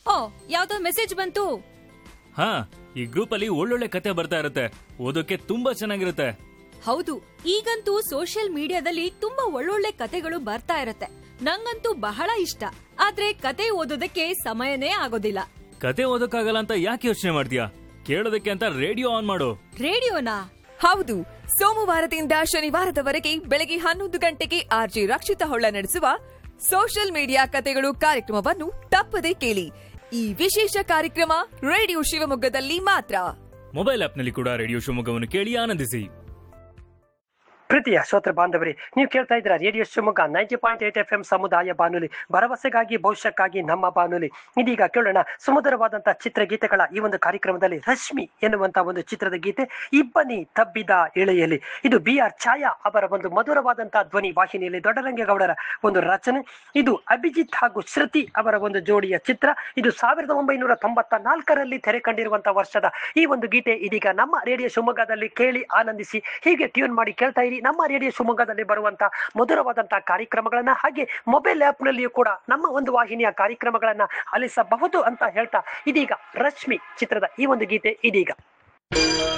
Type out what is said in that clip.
ಓ, ಯಾವ್ದೋ ಮೆಸೇಜ್ ಬಂತು. ಹಾ, ಈ ಗ್ರೂಪ್ ಅಲ್ಲಿ ಒಳ್ಳೊಳ್ಳೆ ಕತೆ ಬರ್ತಾ ಇರುತ್ತೆ, ಓದೋಕೆ ತುಂಬಾ ಚೆನ್ನಾಗಿರುತ್ತೆ. ಹೌದು, ಈಗಂತೂ ಸೋಷಿಯಲ್ ಮೀಡಿಯಾದಲ್ಲಿ ತುಂಬಾ ಒಳ್ಳೊಳ್ಳೆ ಕತೆಗಳು ಬರ್ತಾ ಇರತ್ತೆ. ನಂಗಂತೂ ಬಹಳ ಇಷ್ಟ. ಆದ್ರೆ ಕತೆ ಓದೋದಕ್ಕೆ ಸಮಯನೇ ಆಗೋದಿಲ್ಲ. ಕತೆ ಓದೋಕ್ಕಾಗಲ್ಲ ಅಂತ ಯಾಕೆ ಯೋಚನೆ ಮಾಡ್ತೀಯಾ? ಕೇಳೋದಕ್ಕೆ ಅಂತ ರೇಡಿಯೋ ಆನ್ ಮಾಡು. ರೇಡಿಯೋನಾ? ಹೌದು, ಸೋಮವಾರದಿಂದ ಶನಿವಾರದವರೆಗೆ ಬೆಳಗ್ಗೆ 11 ಗಂಟೆಗೆ ಆರ್ಜಿ ರಕ್ಷಿತ ಹೊಳ್ಳ ನಡೆಸುವ ಸೋಷಿಯಲ್ ಮೀಡಿಯಾ ಕತೆಗಳು ಕಾರ್ಯಕ್ರಮವನ್ನು ತಪ್ಪದೇ ಕೇಳಿ. ಈ ವಿಶೇಷ ಕಾರ್ಯಕ್ರಮ ರೇಡಿಯೋ ಶಿವಮೊಗ್ಗದಲ್ಲಿ ಮಾತ್ರ. ಮೊಬೈಲ್ ಆಪ್ನಲ್ಲಿ ಕೂಡ ರೇಡಿಯೋ ಶಿವಮೊಗ್ಗವನ್ನು ಕೇಳಿ ಆನಂದಿಸಿ. ಪ್ರೀತಿಯ ಶ್ರೋತೃ ಬಾಂಧವರೇ, ನೀವು ಕೇಳ್ತಾ ಇದ್ದೀರಾ ರೇಡಿಯೋ ಶಿವಮೊಗ್ಗ 90.8 FM ಸಮುದಾಯ ಬಾನುಲಿ, ಭರವಸೆಗಾಗಿ ಭವಿಷ್ಯಕ್ಕಾಗಿ ನಮ್ಮ ಬಾನುಲಿ. ಇದೀಗ ಕೇಳೋಣ ಸುಮಧುರವಾದಂತಹ ಚಿತ್ರಗೀತೆಗಳ ಈ ಒಂದು ಕಾರ್ಯಕ್ರಮದಲ್ಲಿ ರಶ್ಮಿ ಎನ್ನುವಂತ ಒಂದು ಚಿತ್ರದ ಗೀತೆ, ಇಬ್ಬನಿ ತಬ್ಬಿದ ಎಳೆಯಲ್ಲಿ. ಇದು BR ಛಾಯಾ ಅವರ ಒಂದು ಮಧುರವಾದಂತಹ ಧ್ವನಿ ವಾಹಿನಿಯಲ್ಲಿ ದೊಡ್ಡರಂಗೇಗೌಡರ ಒಂದು ರಚನೆ. ಇದು ಅಭಿಜಿತ್ ಹಾಗೂ ಶ್ರುತಿ ಅವರ ಒಂದು ಜೋಡಿಯ ಚಿತ್ರ. ಇದು 1994ರಲ್ಲಿ ತೆರೆ ಕಂಡಿರುವಂತಹ ವರ್ಷದ ಈ ಒಂದು ಗೀತೆ ಇದೀಗ ನಮ್ಮ ರೇಡಿಯೋ ಶಿವಮೊಗ್ಗದಲ್ಲಿ ಕೇಳಿ ಆನಂದಿಸಿ. ಹೀಗೆ ಟ್ಯೂನ್ ಮಾಡಿ ಕೇಳ್ತಾ ಇರಿ ನಮ್ಮ ರೇಡಿಯೋ ಶಿವಮೊಗ್ಗದಲ್ಲಿ ಬರುವಂತಹ ಮಧುರವಾದಂತಹ ಕಾರ್ಯಕ್ರಮಗಳನ್ನ, ಹಾಗೆ ಮೊಬೈಲ್ ಆಪ್ ನಲ್ಲಿಯೂ ಕೂಡ ನಮ್ಮ ಒಂದು ವಾಹಿನಿಯ ಕಾರ್ಯಕ್ರಮಗಳನ್ನ ಆಲಿಸಬಹುದು ಅಂತ ಹೇಳ್ತಾ ಇದೀಗ ರಶ್ಮಿ ಚಿತ್ರದ ಈ ಒಂದು ಗೀತೆ ಇದೀಗ.